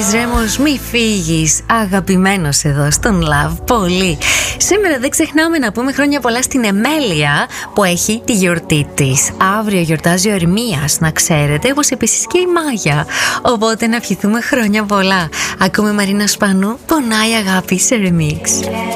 Μάρης Ρέμος, μη φύγεις. Αγαπημένος εδώ στον Love, πολύ. Σήμερα δεν ξεχνάμε να πούμε χρόνια πολλά στην Εμέλεια που έχει τη γιορτή της. Αύριο γιορτάζει ο Ερμίας, να ξέρετε, όπως επίσης και η Μάγια. Οπότε να ευχηθούμε χρόνια πολλά. Ακούμε Μαρίνα Σπανού, πονάει αγάπη σε remix.